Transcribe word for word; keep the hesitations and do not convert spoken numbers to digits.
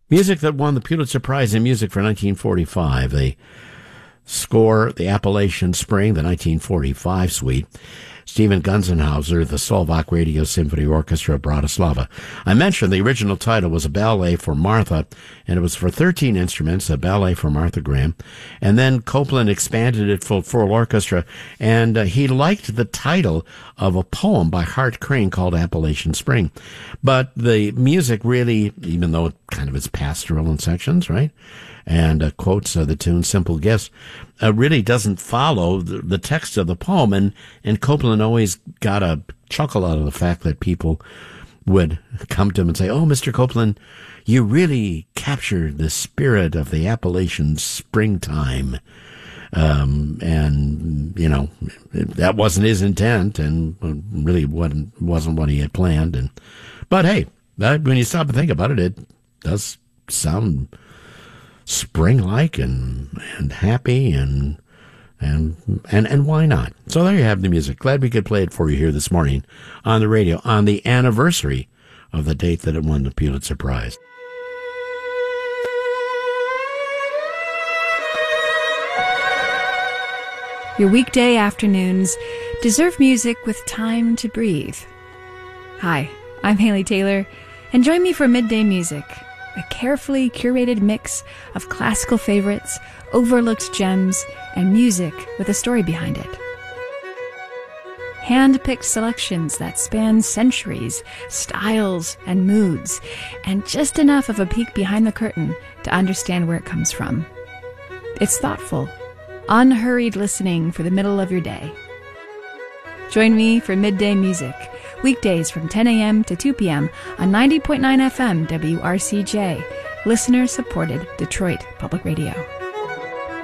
Music that won the Pulitzer Prize in Music for nineteen forty-five. The score, the Appalachian Spring, the nineteen forty-five suite. Stephen Gunzenhauser, the Slovak Radio Symphony Orchestra, Bratislava. I mentioned the original title was a ballet for Martha, and it was for thirteen instruments, a ballet for Martha Graham. And then Copland expanded it for full orchestra, and uh, he liked the title of a poem by Hart Crane called Appalachian Spring. But the music really, even though it kind of is pastoral in sections, right? And uh, quotes uh, the tune Simple Gifts, uh, really doesn't follow the, the text of the poem. And, and Copland always got a chuckle out of the fact that people would come to him and say, "Oh, Mister Copland, you really captured the spirit of the Appalachian springtime." Um, and, you know, that wasn't his intent, and really wasn't, wasn't what he had planned. And But hey, that, when you stop and think about it, it does sound spring-like and and happy and and and and why not? So there you have the music. Glad we could play it for you here this morning on the radio on the anniversary of the date that it won the Pulitzer Prize. Your weekday afternoons deserve music with time to breathe. Hi, I'm Haley Taylor, and join me for Midday Music, a carefully curated mix of classical favorites, overlooked gems, and music with a story behind it. Hand-picked selections that span centuries, styles, and moods, and just enough of a peek behind the curtain to understand where it comes from. It's thoughtful, unhurried listening for the middle of your day. Join me for Midday Music, weekdays from ten a.m. to two p.m. on ninety point nine F M W R C J, listener-supported Detroit Public Radio.